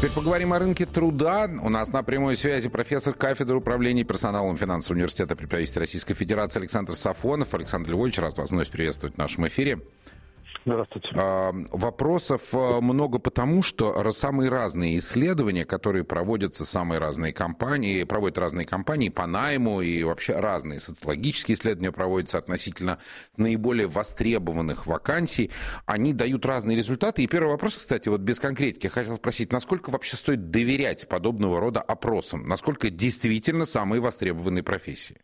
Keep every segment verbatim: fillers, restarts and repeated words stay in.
Теперь поговорим о рынке труда. У нас на прямой связи профессор кафедры управления персоналом финансового университета при правительстве Российской Федерации Александр Сафонов. Александр Львович, рад вас вновь приветствовать в нашем эфире. Здравствуйте. Вопросов много потому, что самые разные исследования, которые проводятся самые разные компании, проводят разные компании по найму, и вообще разные социологические исследования проводятся относительно наиболее востребованных вакансий, они дают разные результаты. И первый вопрос, кстати, вот без конкретики, я хотел спросить, насколько вообще стоит доверять подобного рода опросам? Насколько действительно самые востребованные профессии?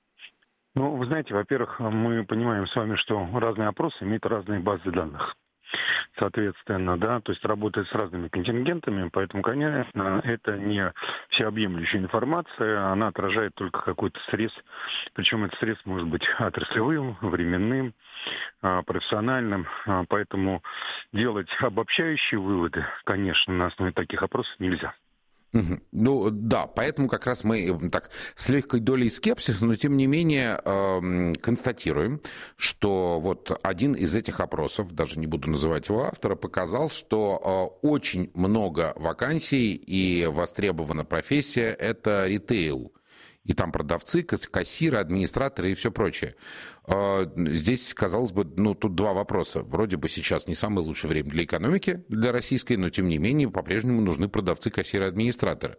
Ну, вы знаете, во-первых, мы понимаем с вами, что разные опросы имеют разные базы данных. Соответственно, да, то есть работает с разными контингентами, поэтому, конечно, это не всеобъемлющая информация, она отражает только какой-то срез, причем этот срез может быть отраслевым, временным, профессиональным, поэтому делать обобщающие выводы, конечно, на основе таких опросов нельзя. Угу. Ну да, поэтому как раз мы так с легкой долей скепсиса, но тем не менее э, констатируем, что вот один из этих опросов, даже не буду называть его автора, показал, что э, очень много вакансий и востребована профессия — это ритейл. И там продавцы, кассиры, администраторы и все прочее. Здесь, казалось бы, ну, тут два вопроса. Вроде бы сейчас не самое лучшее время для экономики, для российской, но, тем не менее, по-прежнему нужны продавцы, кассиры, администраторы.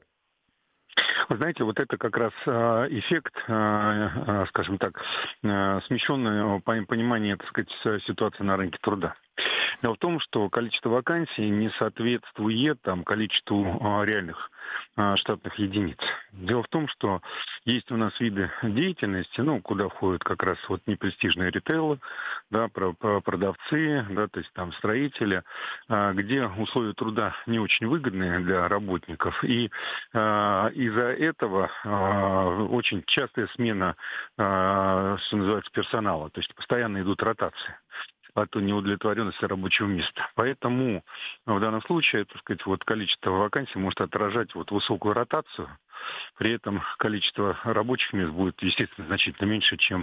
Вы знаете, вот это как раз эффект, скажем так, смещенного понимания, так сказать, ситуации на рынке труда. Дело в том, что количество вакансий не соответствует там, количеству реальных штатных единиц. Дело в том, что есть у нас виды деятельности, ну, куда входят как раз вот непрестижные ритейлы, да, продавцы, да, то есть там строители, где условия труда не очень выгодные для работников, и из-за этого очень частая смена, что называется, персонала, то есть постоянно идут ротации от неудовлетворенности рабочего места. Поэтому в данном случае, так сказать, вот количество вакансий может отражать вот высокую ротацию. При этом количество рабочих мест будет, естественно, значительно меньше, чем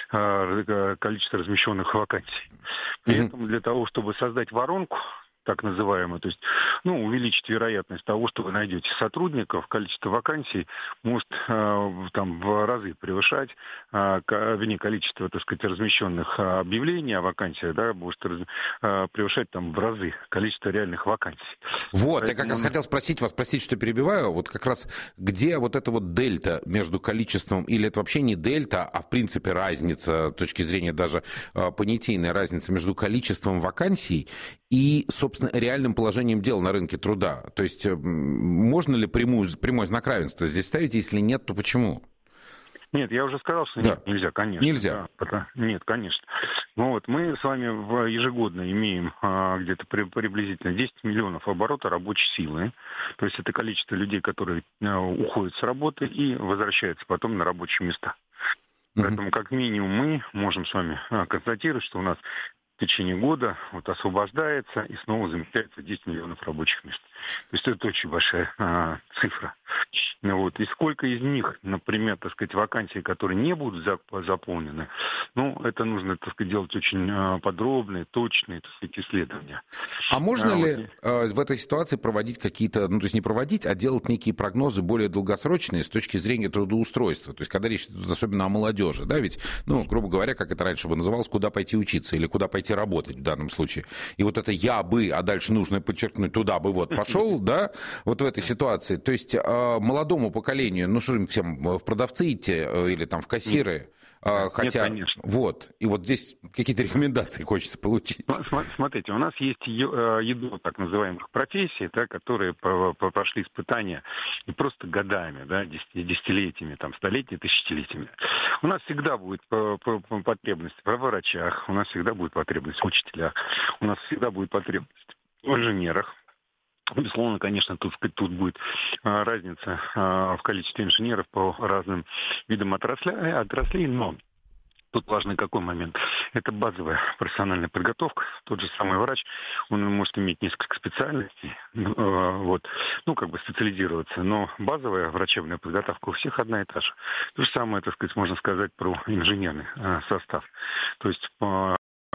э, количество размещенных вакансий. При mm-hmm. этом для того, чтобы создать воронку, так называемую, то есть, ну, увеличить вероятность того, что вы найдете сотрудников, количество вакансий может э, там в разы превышать э, вернее, количество, так сказать, размещенных объявлений о вакансиях, да, может э, превышать там в разы количество реальных вакансий. Вот, Поэтому... я как раз хотел спросить вас, простите, что перебиваю, вот как раз где вот эта вот дельта между количеством, или это вообще не дельта, а в принципе разница, с точки зрения даже э, понятийная разница между количеством вакансий и, собственно, реальным положением дел на рынке труда. То есть можно ли прямую, прямой знак равенства здесь ставить? Если нет, то почему? Нет, я уже сказал, что да. нет, нельзя, конечно. Нельзя? Да, потому, нет, конечно. Ну вот, мы с вами в, ежегодно имеем а, где-то при, приблизительно десять миллионов оборота рабочей силы. То есть это количество людей, которые а, уходят с работы и возвращаются потом на рабочие места. Uh-huh. Поэтому как минимум мы можем с вами а, констатировать, что у нас в течение года вот освобождается и снова замещается десять миллионов рабочих мест. То есть это очень большая а, цифра. Вот. И сколько из них, например, так сказать, вакансий, которые не будут заполнены, ну, это нужно, так сказать, делать очень а, подробные, точные, так сказать, исследования. А можно а, ли вот... э, в этой ситуации проводить какие-то, ну, то есть не проводить, а делать некие прогнозы более долгосрочные с точки зрения трудоустройства? То есть когда речь идет особенно о молодежи, да, ведь, ну, грубо говоря, как это раньше бы называлось, куда пойти учиться или куда пойти работать в данном случае. И вот это «я бы», а дальше нужно подчеркнуть «туда бы», вот, пошел, да, вот в этой ситуации. То есть молодому поколению, ну что им всем в продавцы идти или там в кассиры, Нет. хотя, Нет, конечно. вот, и вот здесь какие-то рекомендации хочется получить. Смотрите, у нас есть ядро так называемых профессий, да, которые прошли испытания не просто годами, да, десятилетиями, там, столетиями, тысячелетиями. У нас всегда будет потребность в врачах, у нас всегда будет потребность в учителях, у нас всегда будет потребность в инженерах. Безусловно, конечно, тут, тут будет а, разница а, в количестве инженеров по разным видам отраслей, отраслей, но тут важный какой момент. Это базовая профессиональная подготовка. Тот же самый врач, он может иметь несколько специальностей, э, вот, ну, как бы специализироваться, но базовая врачебная подготовка у всех одна и та же. То же самое, так сказать, можно сказать про инженерный э, состав. То есть э,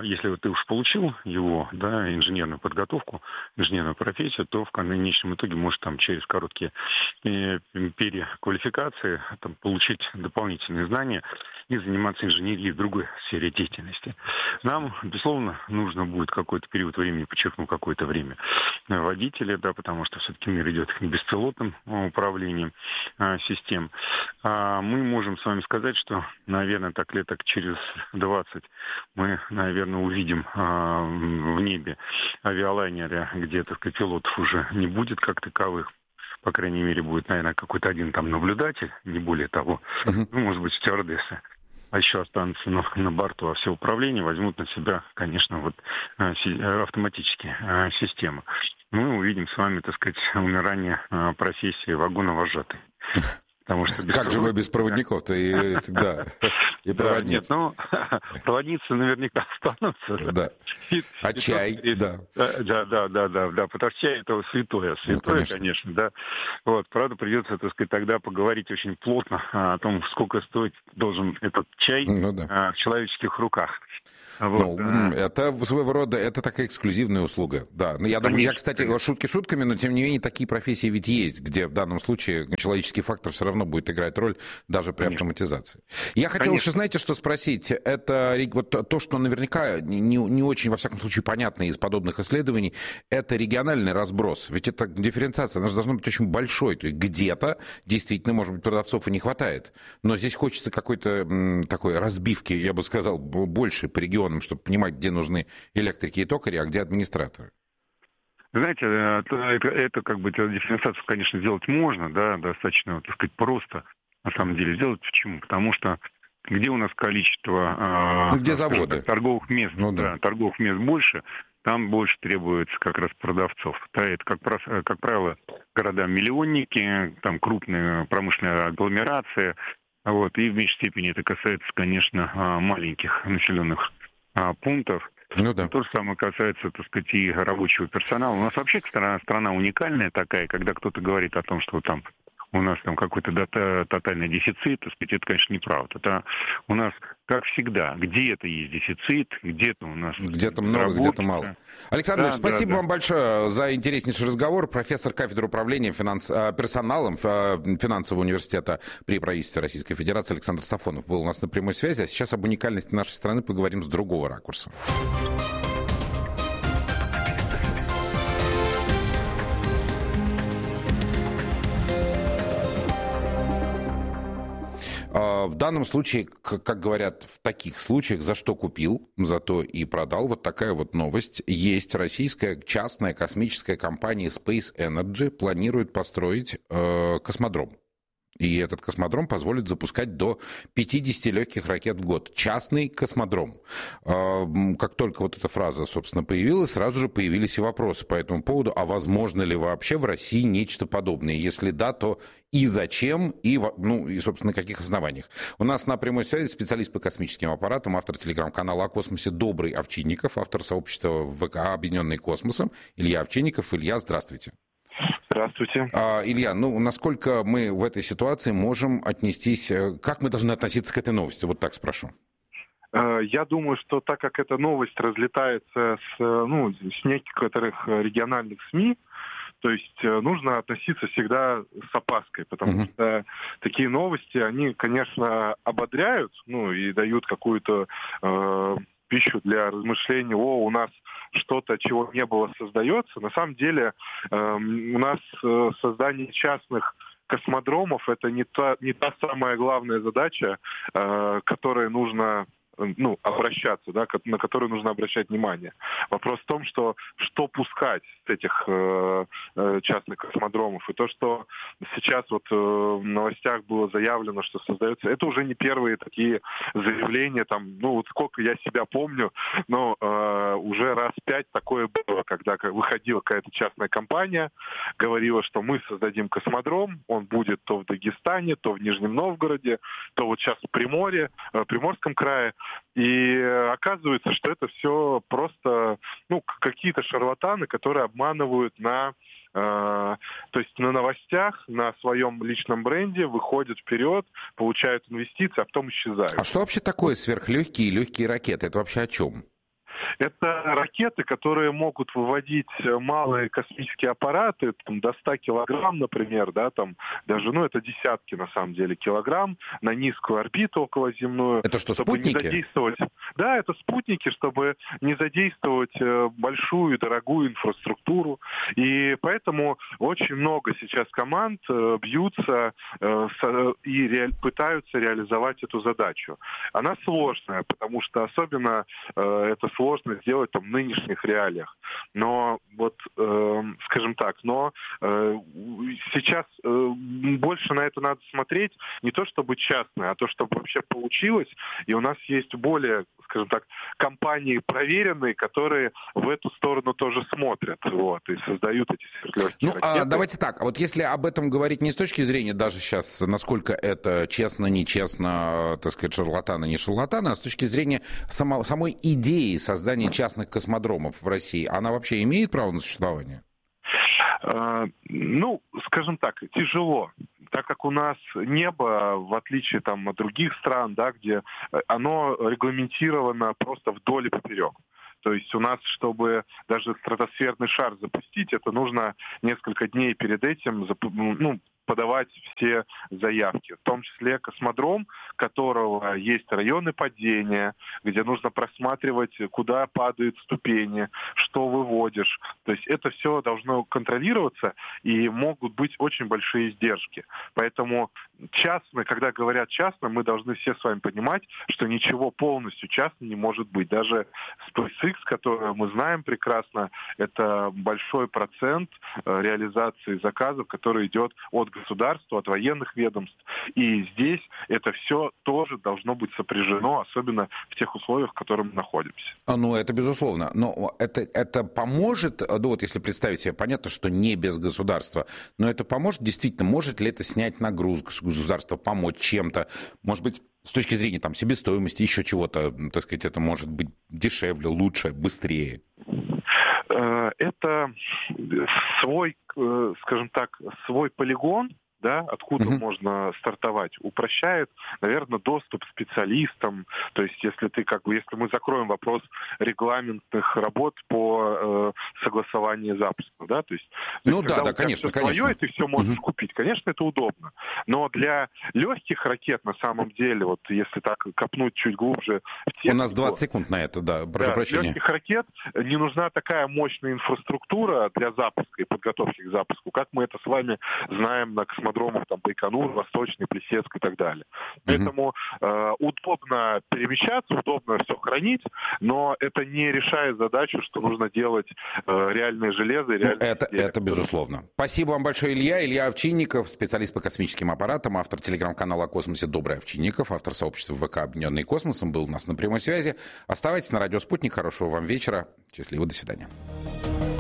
если вот ты уж получил его, да, инженерную подготовку, инженерную профессию, то в конечном итоге можешь там через короткие э, переквалификации там, получить дополнительные знания и заниматься инженерией в другой сфере деятельности. Нам, безусловно, нужно будет какой-то период времени, подчеркну, какое-то время водителя, да, потому что все-таки мир идет к беспилотным управлением а, систем. А мы можем с вами сказать, что, наверное, так лет так через двадцать мы, наверное, увидим а, в небе авиалайнеры, где, так сказать, пилотов уже не будет как таковых. По крайней мере, будет, наверное, какой-то один там наблюдатель, не более того. Uh-huh. Ну, может быть, стюардессы. А еще останутся на, на борту, а все управление возьмут на себя, конечно, вот автоматические системы. Мы увидим с вами, так сказать, умирание профессии вагоновожатой. Потому что как же мы без проводников-то и, да, и проводниц? Да, нет, ну, проводницы наверняка останутся. Да. И, а и чай, и, да. Да, да, да, да, да, потому что чай это святое, святое, ну, конечно. конечно, да. Вот, правда, придется, так сказать, тогда поговорить очень плотно о том, сколько стоить должен этот чай ну, да. в человеческих руках. Вот, ну, да. Это своего рода, это такая эксклюзивная услуга, да. Но я конечно, думаю, я, кстати, конечно. шутки шутками, но тем не менее такие профессии ведь есть, где в данном случае человеческий фактор все равно будет играть роль даже при конечно. автоматизации. Я хотел еще, знаете, что спросить? Это вот то, что наверняка не, не очень, во всяком случае, понятно из подобных исследований, это региональный разброс. Ведь это дифференциация, она же должна быть очень большой. То есть где-то действительно, может быть, продавцов и не хватает. Но здесь хочется какой-то м, такой разбивки, я бы сказал, больше по регионам, чтобы понимать, где нужны электрики и токари, а где администраторы. Знаете, это, это, это как бы дифференциацию, конечно, сделать можно, да, достаточно, так сказать, просто, на самом деле, сделать. Почему? Потому что где у нас количество ну, где заводы? Так, торговых мест, ну, да. Да, торговых мест больше, там больше требуется как раз продавцов. Да, это, как, как правило, города-миллионники, там крупные промышленные агломерации, вот, и в меньшей степени это касается, конечно, маленьких населенных пунктов. Ну да. То же самое касается, так сказать, и рабочего персонала. У нас вообще страна, страна уникальная такая, когда кто-то говорит о том, что там у нас там какой-то дата, тотальный дефицит, так сказать, это, конечно, неправда. Это у нас, как всегда, где-то есть дефицит, где-то у нас... Где-то много, где-то мало. Александр да, Ильич, спасибо да, вам да. большое за интереснейший разговор. Профессор кафедры управления финанс... персоналом финансового университета при правительстве Российской Федерации Александр Сафонов был у нас на прямой связи. А сейчас об уникальности нашей страны поговорим с другого ракурса. В данном случае, как говорят в таких случаях, за что купил, зато и продал. Вот такая вот новость. Есть российская частная космическая компания Space Energy планирует построить э, космодром. И этот космодром позволит запускать до пятидесяти легких ракет в год. Частный космодром. Как только вот эта фраза, собственно, появилась, сразу же появились и вопросы по этому поводу. А возможно ли вообще в России нечто подобное? Если да, то и зачем, и, ну, и собственно, на каких основаниях? У нас на прямой связи специалист по космическим аппаратам, автор телеграм-канала о космосе «Добрый Овчинников», автор сообщества ВК «Объединенные космосом» Илья Овчинников. Илья, здравствуйте. Здравствуйте. А, Илья, ну, насколько мы в этой ситуации можем отнестись, как мы должны относиться к этой новости? Вот так спрошу. Я думаю, что так как эта новость разлетается с, ну, с некоторых региональных СМИ, то есть нужно относиться всегда с опаской, потому uh-huh. что такие новости, они, конечно, ободряют, ну, и дают какую-то э, пищу для размышлений. О, у нас что-то, чего не было, создается. На самом деле э, у нас э, создание частных космодромов — это не та, не та самая главная задача, э, которой нужно ну, обращаться, да, на которую нужно обращать внимание. Вопрос в том, что что пускать с этих э, частных космодромов. И то, что сейчас вот э, в новостях было заявлено, что создается, это уже не первые такие заявления, там, ну, вот сколько я себя помню, но э, уже раз пять такое было, когда выходила какая-то частная компания, говорила, что мы создадим космодром, он будет то в Дагестане, то в Нижнем Новгороде, то вот сейчас в Приморье, в Приморском крае. И оказывается, что это все просто ну, какие-то шарлатаны, которые обманывают на, э, то есть на новостях, на своем личном бренде, выходят вперед, получают инвестиции, а потом исчезают. А что вообще такое сверхлегкие и легкие ракеты? Это вообще о чем? Это ракеты, которые могут выводить малые космические аппараты, там, до ста килограмм, например, да, там, даже, ну, это десятки, на самом деле, килограмм, на низкую орбиту околоземную. Это что, чтобы спутники? Не задействовать... Да, это спутники, чтобы не задействовать большую, дорогую инфраструктуру. И поэтому очень много сейчас команд бьются и ре... пытаются реализовать эту задачу. Она сложная, потому что особенно это сложно сделать там, в нынешних реалиях. Но вот, э, скажем так, но э, сейчас э, больше на это надо смотреть не то чтобы частно, а то чтобы вообще получилось. И у нас есть более, скажем так, компании проверенные, которые в эту сторону тоже смотрят, вот, и создают эти сверхлегкие ну, ракеты. А, давайте так, а вот если об этом говорить не с точки зрения даже сейчас, насколько это честно, нечестно, так сказать, шарлатаны, не шарлатаны, а с точки зрения само, самой идеи создания частных космодромов в России, она вообще имеет право на существование? Uh, ну, скажем так, тяжело, так как у нас небо, в отличие там, от других стран, да, где оно регламентировано просто вдоль и поперек. То есть у нас, чтобы даже стратосферный шар запустить, это нужно несколько дней перед этим, ну, подавать все заявки, в том числе космодром, которого есть районы падения, где нужно просматривать, куда падают ступени, что выводишь. То есть это все должно контролироваться, и могут быть очень большие издержки. Поэтому частно, когда говорят частно, мы должны все с вами понимать, что ничего полностью частно не может быть. Даже SpaceX, которую мы знаем прекрасно, это большой процент реализации заказов, который идет от государства, от военных ведомств. И здесь это все тоже должно быть сопряжено, особенно в тех условиях, в которых мы находимся. Ну, это безусловно. Но это, это поможет, ну вот если представить себе, понятно, что не без государства, но это поможет, действительно, может ли это снять нагрузку с государства, помочь чем-то, может быть, с точки зрения там, себестоимости, еще чего-то, так сказать, это может быть дешевле, лучше, быстрее? Это свой, скажем так, свой полигон, да, откуда uh-huh. можно стартовать, упрощает, наверное, доступ к специалистам. То есть, если ты как бы, если мы закроем вопрос регламентных работ по э, согласованию запуска, да, то есть, то ну есть, да, да, конечно, все конечно. свое, и ты все можешь uh-huh. купить. Конечно, это удобно. Но для легких ракет, на самом деле, вот если так копнуть чуть глубже в технику, у нас двадцать секунд на это, да, прошу да, прощения. Для легких ракет не нужна такая мощная инфраструктура для запуска и подготовки к запуску, как мы это с вами знаем на космодромах, там Байконур, Восточный, Плесецк и так далее. Поэтому э, удобно перемещаться, удобно все хранить, но это не решает задачу, что нужно делать э, реальное железо и реальные ну, это, это безусловно. Спасибо вам большое, Илья. Илья Овчинников, специалист по космическим аппаратам, автор телеграм-канала о космосе «Добрый Овчинников», автор сообщества ВК «Объединенный космосом», был у нас на прямой связи. Оставайтесь на радио «Спутник». Хорошего вам вечера. Счастливо. До свидания.